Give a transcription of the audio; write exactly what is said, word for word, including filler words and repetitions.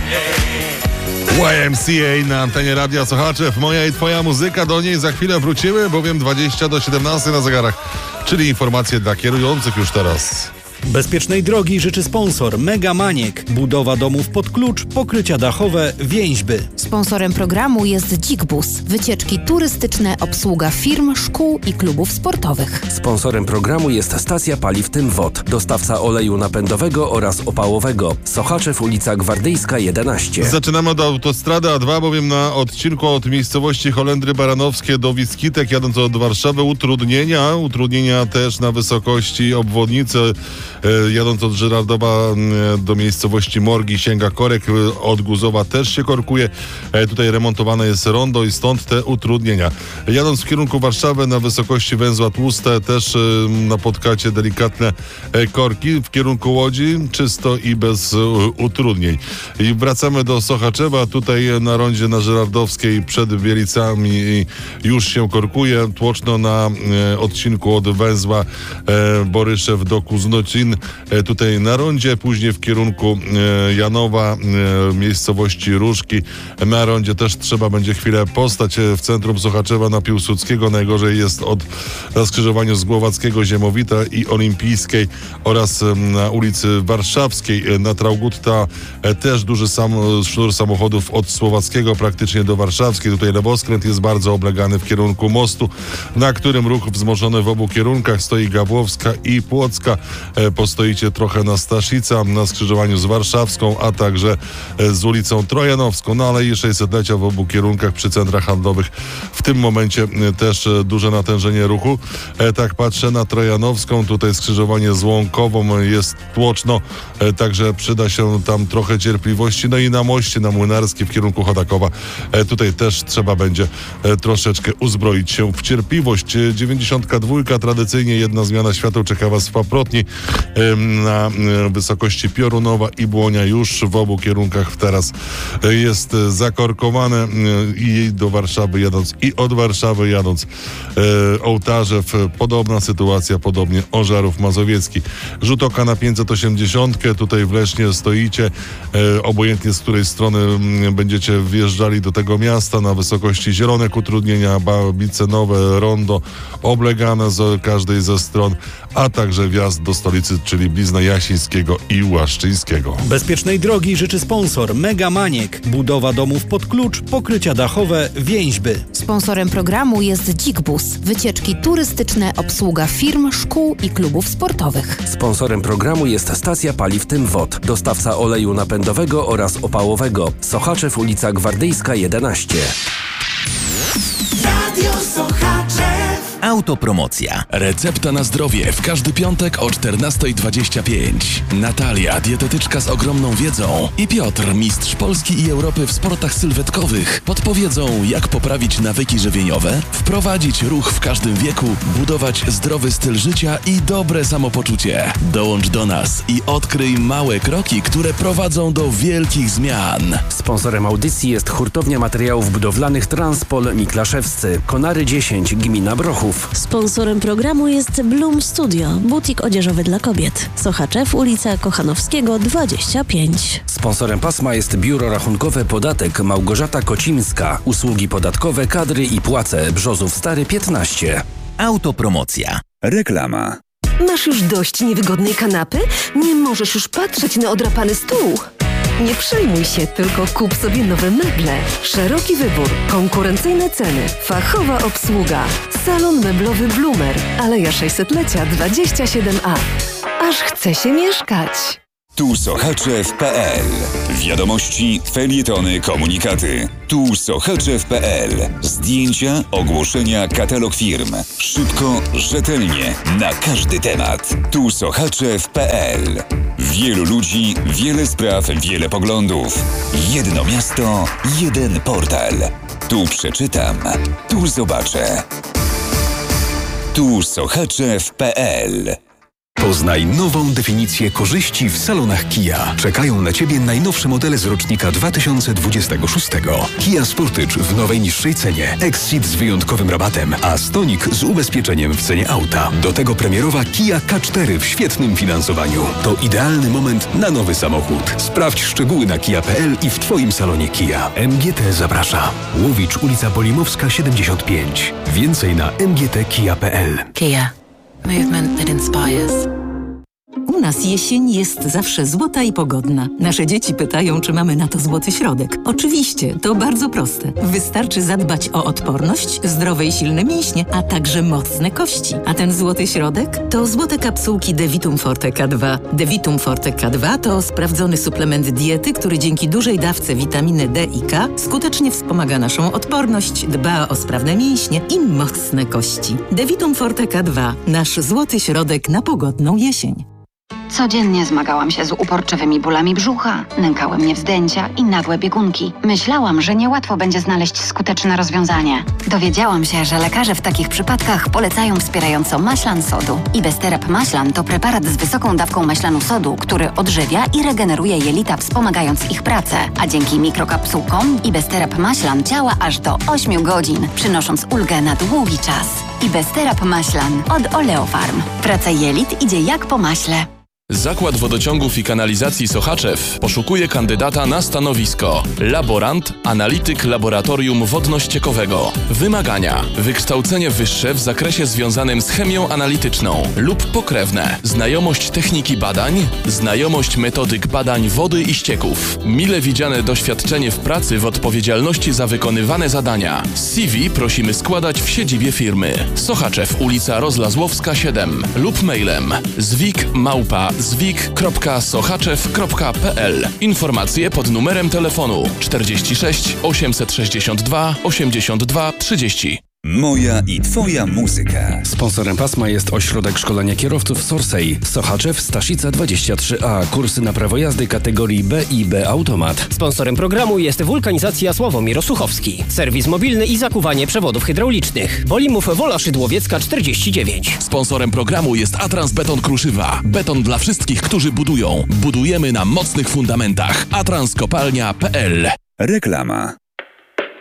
Y M C A na antenie Radia Sochaczew. Moja i twoja muzyka, do niej za chwilę wrócimy, bowiem dwadzieścia do siedemnastej na zegarach, czyli informacje dla kierujących już teraz. Bezpiecznej drogi życzy sponsor Mega Maniek. Budowa domów pod klucz, pokrycia dachowe, więźby. Sponsorem programu jest Dzik-Bus. Wycieczki turystyczne, obsługa firm, szkół i klubów sportowych. Sponsorem programu jest stacja paliw Tym Wod. Dostawca oleju napędowego oraz opałowego. Sochaczew, ulica Gwardyjska jedenaście. Zaczynamy od autostrady A dwa, bowiem na odcinku od miejscowości Holendry Baranowskie do Wiskitek, jadąc od Warszawy, utrudnienia. Utrudnienia też na wysokości obwodnicy. Jadąc od Żyrardowa do miejscowości Morgi sięga korek, od Guzowa też się korkuje. Tutaj remontowane jest rondo i stąd te utrudnienia. Jadąc w kierunku Warszawy na wysokości węzła Tłuste też napotkacie delikatne korki. W kierunku Łodzi czysto i bez utrudnień. I wracamy do Sochaczewa. Tutaj na rondzie na Żyrardowskiej przed Bielicami już się korkuje. Tłoczno na odcinku od węzła Boryszew do Kuznocin. Tutaj na rondzie, później w kierunku Janowa, miejscowości Różki. Na rondzie też trzeba będzie chwilę postać w centrum Sochaczewa na Piłsudskiego. Najgorzej jest od na skrzyżowaniu z Głowackiego, Ziemowita i Olimpijskiej oraz na ulicy Warszawskiej. Na Traugutta też duży sam, sznur samochodów od Słowackiego praktycznie do Warszawskiej. Tutaj lewoskręt jest bardzo oblegany w kierunku mostu, na którym ruch wzmożony w obu kierunkach. Stoi Gawłowska i Płocka. Postoicie trochę na Staszica, na skrzyżowaniu z Warszawską, a także z ulicą Trojanowską. Na Alei sześćsetlecia w obu kierunkach przy centrach handlowych w tym momencie też duże natężenie ruchu. Tak patrzę na Trojanowską, tutaj skrzyżowanie z Łąkową jest tłoczno, także przyda się tam trochę cierpliwości. No i na moście na Młynarski w kierunku Chodakowa tutaj też trzeba będzie troszeczkę uzbroić się w cierpliwość. dziewięćdziesiątka dwa, tradycyjnie jedna zmiana świateł czeka was w Paprotni na wysokości Piorunowa i Błonia. Już w obu kierunkach teraz jest zakorkowane i do Warszawy jadąc i od Warszawy jadąc. Ołtarzew, podobna sytuacja, podobnie Ożarów Mazowiecki. Rzut oka na pięćset osiemdziesiąt, tutaj w Lesznie stoicie, obojętnie z której strony będziecie wjeżdżali do tego miasta, na wysokości Zielonek utrudnienia, Babice Nowe, rondo oblegane z każdej ze stron, a także wjazd do stolicy, czyli blizna Jasińskiego i Łaszczyńskiego. Bezpiecznej drogi życzy sponsor Mega Maniek. Budowa domów pod klucz, pokrycia dachowe, więźby. Sponsorem programu jest Dzik-Bus. Wycieczki turystyczne, obsługa firm, szkół i klubów sportowych. Sponsorem programu jest stacja paliw Tym Wod. Dostawca oleju napędowego oraz opałowego. Sochaczew, ulica Gwardyjska jedenaście. Radio Sochaczew. Autopromocja. Recepta na zdrowie w każdy piątek o czternasta dwadzieścia pięć. Natalia, dietetyczka z ogromną wiedzą, i Piotr, mistrz Polski i Europy w sportach sylwetkowych, podpowiedzą, jak poprawić nawyki żywieniowe, wprowadzić ruch w każdym wieku, budować zdrowy styl życia i dobre samopoczucie. Dołącz do nas i odkryj małe kroki, które prowadzą do wielkich zmian. Sponsorem audycji jest hurtownia materiałów budowlanych Transpol Miklaszewscy. Konary dziesięć, gmina Brochów. Sponsorem programu jest Bloom Studio, butik odzieżowy dla kobiet. Sochaczew, ulica Kochanowskiego dwadzieścia pięć. Sponsorem pasma jest Biuro Rachunkowe Podatek Małgorzata Kocimska. Usługi podatkowe, kadry i płace. Brzozów Stary piętnaście. Autopromocja. Reklama. Masz już dość niewygodnej kanapy? Nie możesz już patrzeć na odrapany stół? Nie przejmuj się, tylko kup sobie nowe meble. Szeroki wybór, konkurencyjne ceny, fachowa obsługa. Salon meblowy Bloomer, Aleja sześćsetlecia dwadzieścia siedem A. Aż chce się mieszkać. Tu Sochaczew kropka pe el. Wiadomości, felietony, komunikaty. Tu Sochaczew kropka pe el. Zdjęcia, ogłoszenia, katalog firm. Szybko, rzetelnie, na każdy temat. Tu Sochaczew kropka pe el. Wielu ludzi, wiele spraw, wiele poglądów. Jedno miasto, jeden portal. Tu przeczytam, tu zobaczę. Tu Sochaczew kropka pe el. Poznaj nową definicję korzyści w salonach Kia. Czekają na Ciebie najnowsze modele z rocznika dwa tysiące dwudziestego szóstego. Kia Sportage w nowej niższej cenie, Exceed z wyjątkowym rabatem, a Stonic z ubezpieczeniem w cenie auta. Do tego premierowa Kia K cztery w świetnym finansowaniu. To idealny moment na nowy samochód. Sprawdź szczegóły na kia kropka p l i w Twoim salonie Kia. M G T zaprasza. Łowicz, ulica Polimowska siedemdziesiąt pięć. Więcej na m g t kia kropka p l. Kia. Movement that inspires. U nas jesień jest zawsze złota i pogodna. Nasze dzieci pytają, czy mamy na to złoty środek. Oczywiście, to bardzo proste. Wystarczy zadbać o odporność, zdrowe i silne mięśnie, a także mocne kości. A ten złoty środek to złote kapsułki Devitum Forte K dwa. Devitum Forte K dwa to sprawdzony suplement diety, który dzięki dużej dawce witaminy D i K skutecznie wspomaga naszą odporność, dba o sprawne mięśnie i mocne kości. Devitum Forte K dwa. Nasz złoty środek na pogodną jesień. Codziennie zmagałam się z uporczywymi bólami brzucha, nękały mnie wzdęcia i nagłe biegunki. Myślałam, że niełatwo będzie znaleźć skuteczne rozwiązanie. Dowiedziałam się, że lekarze w takich przypadkach polecają wspierająco maślan sodu. Ibesterap maślan to preparat z wysoką dawką maślanu sodu, który odżywia i regeneruje jelita, wspomagając ich pracę. A dzięki mikrokapsułkom Ibesterap maślan działa aż do ośmiu godzin, przynosząc ulgę na długi czas. Ibesterap maślan od Oleofarm. Praca jelit idzie jak po maśle. Zakład Wodociągów i Kanalizacji Sochaczew poszukuje kandydata na stanowisko laborant, analityk laboratorium wodno-ściekowego. Wymagania: wykształcenie wyższe w zakresie związanym z chemią analityczną lub pokrewne, znajomość techniki badań, znajomość metodyk badań wody i ścieków, mile widziane doświadczenie w pracy w odpowiedzialności za wykonywane zadania. C V prosimy składać w siedzibie firmy. Sochaczew, ulica Rozlazłowska siedem lub mailem zwik małpa zwik kropka sochaczew kropka p l. Informacje pod numerem telefonu czterdzieści sześć osiemset sześćdziesiąt dwa osiemdziesiąt dwa trzydzieści. Moja i Twoja muzyka. Sponsorem pasma jest Ośrodek Szkolenia Kierowców Sorsej. Sochaczew, Staszica dwadzieścia trzy A. Kursy na prawo jazdy kategorii B i B Automat. Sponsorem programu jest Wulkanizacja Sławomir Osuchowski. Serwis mobilny i zakuwanie przewodów hydraulicznych. Bolimów Wola Szydłowiecka czterdzieści dziewięć. Sponsorem programu jest Atrans Beton Kruszywa. Beton dla wszystkich, którzy budują. Budujemy na mocnych fundamentach. atrans kopalnia kropka p l. Reklama.